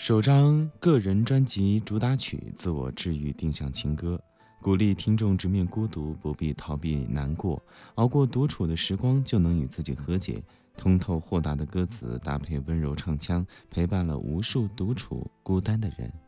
首张个人专辑主打曲自我治愈定向情歌，鼓励听众直面孤独，不必逃避难过，熬过独处的时光就能与自己和解。通透豁达的歌词搭配温柔唱腔，陪伴了无数独处孤单的人。